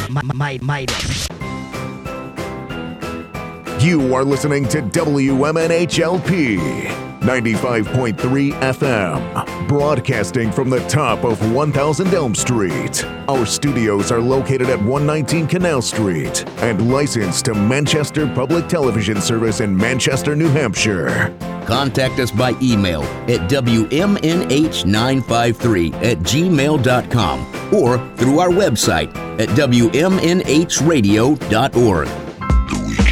You are listening to WMNHLP 95.3 FM, broadcasting from the top of 1000 Elm Street. Our studios are located at 119 Canal Street and licensed to Manchester Public Television Service in Manchester, New Hampshire. Contact us by email at WMNH953@gmail.com or through our website at WMNHradio.org.